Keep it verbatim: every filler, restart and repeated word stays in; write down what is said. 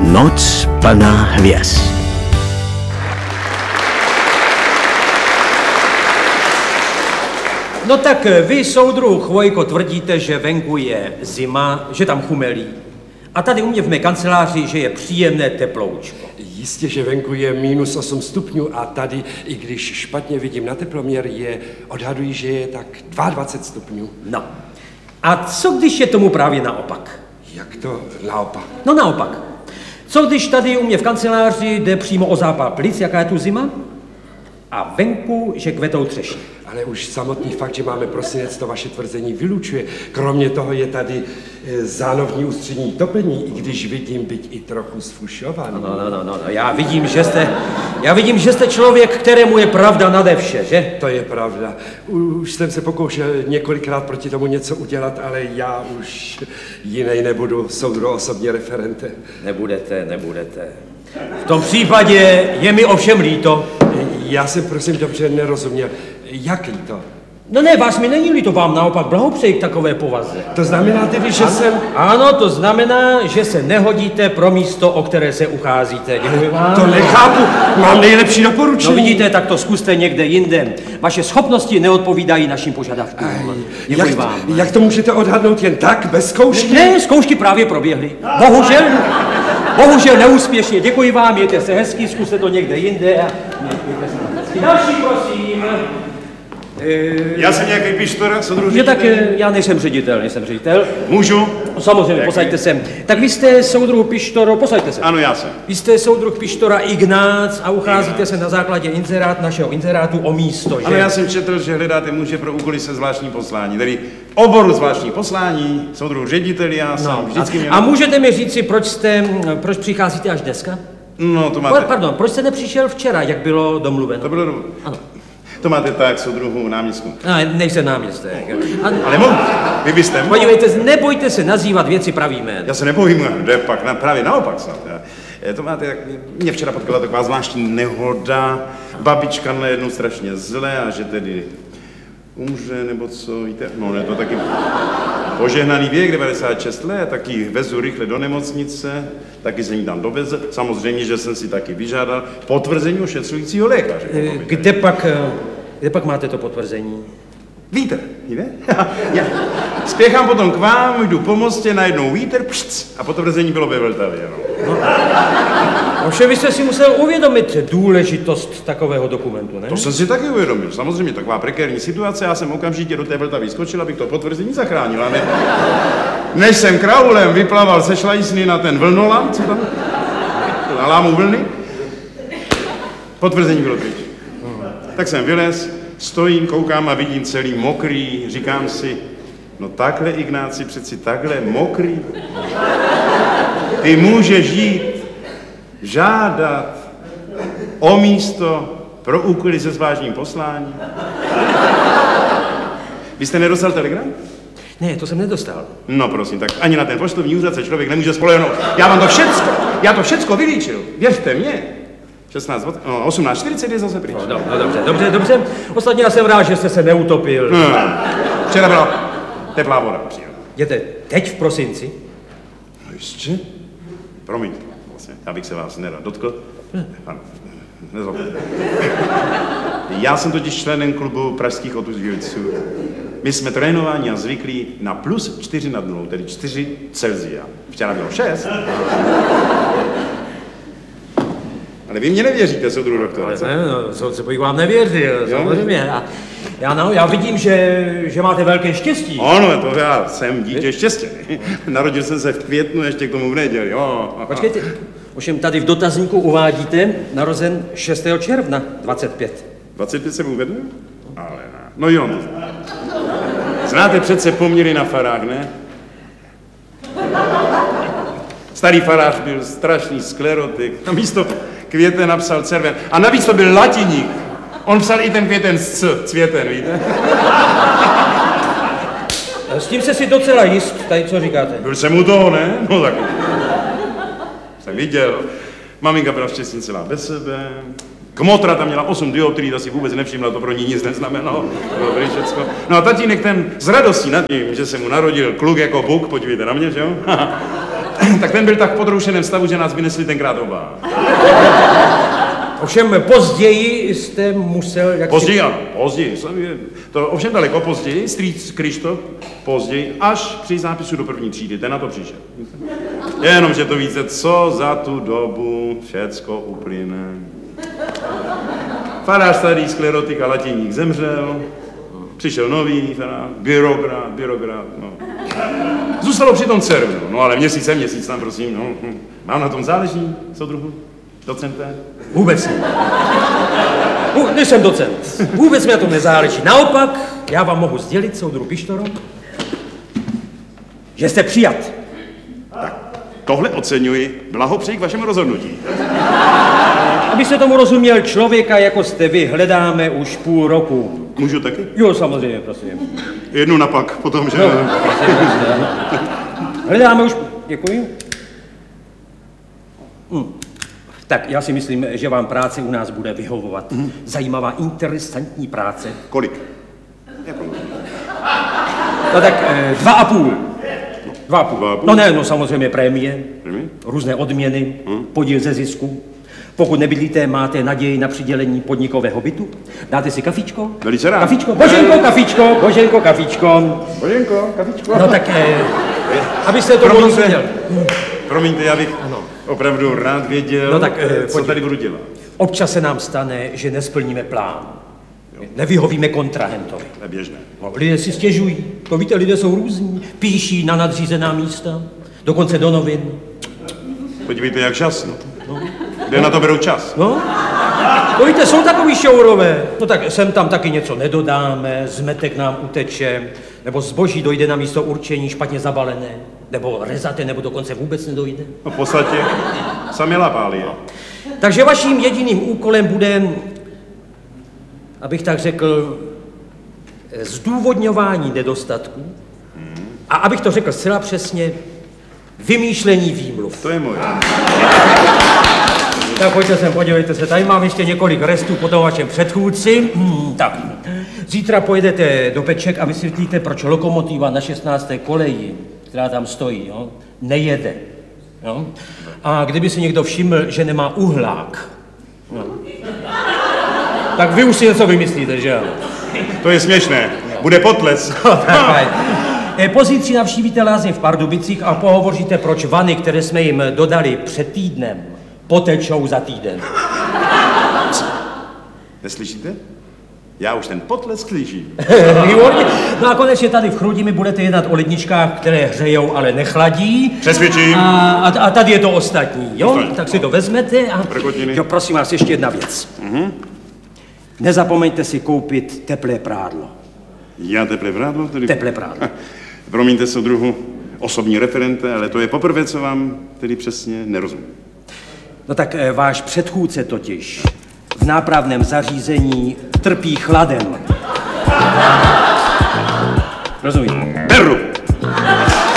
Noc plná hvězd. No tak vy, soudruh Chvojko, tvrdíte, že venku je zima, že tam chumelí. A tady u mě v mé kanceláři, že je příjemné teploučko. Jistě, že venku je minus osm stupňů a tady, i když špatně vidím na teploměr, je, odhaduji, že je tak dvacet dva stupňů. No. A co když je tomu právě naopak? Jak to naopak? No naopak. Co když tady u mě v kanceláři jde přímo o zápal plic, jaká je tu zima? A venku, že kvetou třešně. Ale už samotný fakt, že máme prosinec, to vaše tvrzení vylučuje. Kromě toho je tady e, zánovní ústřední topení, i když vidím být i trochu sfušovaný. No, no, no, no, no, já vidím, že jste, já vidím, že jste člověk, kterému je pravda nade vše, že? To je pravda. Už jsem se pokoušel několikrát proti tomu něco udělat, ale já už jinej nebudu, soudru osobně referentem. Nebudete, nebudete. V tom případě je mi ovšem líto. Já jsem prosím dobře nerozuměl. Jak líto? No ne, vás mi není líto, vám naopak blahopřeji k takové povaze. To znamená tedy, že ano, jsem... Ano, to znamená, že se nehodíte pro místo, o které se ucházíte. Děkuji vám. To nechápu, mám nejlepší doporučení. No vidíte, tak to zkuste někde jinde. Vaše schopnosti neodpovídají našim požadavkům. Děkuji jak, vám. Jak to můžete odhadnout jen tak, bez zkoušky? Ne, zkoušky právě proběhly. Bohužel, bohužel neúspěšně. Děkuji vám, mějte se hezky, zkuste to někde jinde. A mějte se hezky. Další, prosím. Já jsem nějaký pištor, soudruh Že ředitel. tak já nejsem ředitel, nejsem ředitel. Můžu? Samozřejmě, Jak posaďte vy? se. Tak vy jste soudruh Pištoro, posaďte se. Ano, já jsem. Vy jste soudruh Pištora Ignác a ucházíte se na základě inzerát našeho inzerátu o místo, že? Ano, já jsem četl, že hledáte muže pro úkoly se zvláštní poslání. Tedy oboru zvláštní poslání, soudruh ředitel, já jsem No, vždycky a, měl... a můžete mi říci, proč jste, proč přicházíte až dneska? No, to Pa- máte... Pardon, proč jste nepřišel včera, jak bylo domluveno? To bylo... do- Ano. To máte tak, soudruhu náměstku. No, nejsem náměstek. A, Ale mohl, vy byste mohl. podívejte, nebojte se nazývat věci pravý jménem. Já se nebojím, jde pak na, právě naopak snad. Já- To máte, jak mě včera potkala taková zvláštní nehoda, babička najednou strašně zle a že tedy umře, nebo co, víte, no ne, to taky požehnaný věk, devadesát šest let, taky vezu rychle do nemocnice, taky jsem ji tam dovezl, samozřejmě, že jsem si taky vyžádal potvrzení ošetřujícího lékaře. Eh, Kde pak, eh, kde pak máte to potvrzení? Vítr, víte? Já spěchám potom k vám, jdu po mostě, najednou vítr, pšc, a potvrzení bylo ve Vltavě, no. Ovšem vy jste si musel uvědomit důležitost takového dokumentu, ne? To jsem si taky uvědomil. Samozřejmě taková prekérní situace, já jsem okamžitě do té Vltavy skočil, abych to potvrzení zachránil. A ne, než jsem kraulem vyplaval se šlajsny na ten vlnolam, co tam? Na lámu vlny. Potvrzení bylo pryč. Tak jsem vylez, stojím, koukám a vidím celý mokrý, říkám si, no takhle, Ignáci, přeci takhle mokrý. Ty můžeš jít žádat o místo pro úkoly se zvláštním posláním. Vy jste nedostal telegram? Ne, to jsem nedostal. No prosím, tak ani na ten poštovní úřad se člověk nemůže spolehnout. Já vám to všecko, já to všecko vylíčil. Věřte mě. šestnáct, no, osmnáct čtyřicet je zase pryč. No, no dobře, dobře, dobře. Ostatně já jsem rád, že jste se neutopil. No, včera byla teplá voda, příjemná. Jděte teď v prosinci? No jistě. Promiňte, vlastně, já bych se vás nerad dotkl. Ano, nezlobte. Já jsem totiž členem klubu pražských otužilců. My jsme trénováni a zvyklí na plus čtyři nad nulou, tedy čtyři Celsia. Včera bylo šest. Ale vy mě nevěříte, soudruh doktore, co? Ne, no, soudce bych vám nevěřil, samozřejmě. A já, no, já vidím, že, že máte velké štěstí. Ano, to já jsem dítě štěstí. Narodil jsem se v květnu, ještě k tomu v neděli. Jo. Počkejte, ovšem tady v dotazníku uvádíte narozen šestého června dvacet pět. dvacet pět jsem uvedl? Ale ne. No jo. Znáte přece poměry na farách, ne? Starý farář byl strašný sklerotik. Na místo květen napsal červen. A navíc to byl latiník. On psal i ten květen s c, cvěten, víte? S tím se si docela jist, tady co říkáte. Byl jsem u toho, ne? No tak. Jsem viděl. Maminka byla štěstí celá bez sebe. Kmotra tam měla osm dioptrií, ta si vůbec nevšimla, to pro ní nic neznamenalo. Dobrý všecko. No a tatínek ten z radostí nad tím, že se mu narodil kluk jako Bůh, podívejte na mě, že jo? tak ten byl tak v podroušeném stavu, že nás vynesli tenkrát oba. Ovšem později jste musel... Jak Později, ano, později. To ovšem daleko později, strýc Krištof, později, až při zápisu do první třídy, ten na to přišel. Jenomže to víte, co za tu dobu všecko uplyne. Farář starý sklerotik a latiník zemřel, přišel nový farář, byrokrat, byrokrat, no. Zůstalo při tom CERNu, no ale měsíc je měsíc tam, prosím, no. Mám na tom záleží, soudruhu, docente? Vůbec ne. Vů- Nejsem docent. Vůbec mi na tom nezáleží. Naopak, já vám mohu sdělit, soudruh Pištoro, že jste přijat. Tohle oceňuji, blahopřeji k vašemu rozhodnutí. Aby se tomu rozuměl, člověka, jako jste vy, hledáme už půl roku. Můžu taky? Jo, samozřejmě, prosím. Jednu napak, potom, že... No, prosím, prosím, ano. Hledáme už... Děkuji. Hm. Tak já si myslím, že vám práce u nás bude vyhovovat. Mm. Zajímavá, interesantní práce. Kolik? No tak eh, dva a půl. Dva a půl. Dva a půl? No ne, no samozřejmě prémie, Prémie? různé odměny, Hmm. podíl ze zisku. Pokud nebydlíte, máte naději na přidělení podnikového bytu. Dáte si kafičko? Velice rád. Kafičko, Boženko, kafičko, Boženko, kafičko. Boženko, kafičko. No tak, eh, abyste to rozuměl. Promiňte, já bych opravdu rád věděl, No tak, eh, co pojď. tady budu dělat. Občas se nám stane, že nesplníme plán. Nevyhovíme kontrahentovi. To je běžné. No, lidé si stěžují, to víte, lidé jsou různí, píší na nadřízená místa, dokonce do novin. Podívejte, jak čas, no. Kde na to berou čas? No, to víte, jsou takový šourové. No tak sem tam taky něco nedodáme, zmetek nám uteče, nebo zboží dojde na místo určení špatně zabalené, nebo rezate, nebo dokonce vůbec nedojde. No v podstatě sami lapáli je. Takže vaším jediným úkolem bude, abych tak řekl, zdůvodňování nedostatků a abych to řekl zcela přesně, vymýšlení výmluv. To je moje. Tak pojďte sem, podívejte se, tady mám ještě několik restů po tom vašem předchůdci. Hmm, tak, zítra pojedete do Peček a vysvětlíte, proč lokomotiva na šestnácté koleji, která tam stojí, jo, nejede. Jo? A kdyby si někdo všiml, že nemá uhlák, jo, tak vy už si něco vymyslíte, že jo? To je směšné. Bude potles. E, Pozítří navštívíte lázně v Pardubicích a pohovoříte, proč vany, které jsme jim dodali před týdnem, potečou za týden. Neslyšíte? Já už ten potles slyším. Výborně. No a konečně tady v Chrudimi budete jednat o ledničkách, které hřejou, ale nechladí. Přesvědčím. A, a, a tady je to ostatní, jo? Ostatní. Tak si to vezmete a... Prkotiny. Jo, prosím vás, ještě jedna věc. Mhm. Nezapomeňte si koupit teplé prádlo. Já teplé prádlo? Tedy... Teplé prádlo. Promiňte, soudruhu, osobní referente, ale to je poprvé, co vám tedy přesně nerozumím. No tak eh, váš předchůdce totiž v nápravném zařízení trpí chladem. Rozumíte? Beru!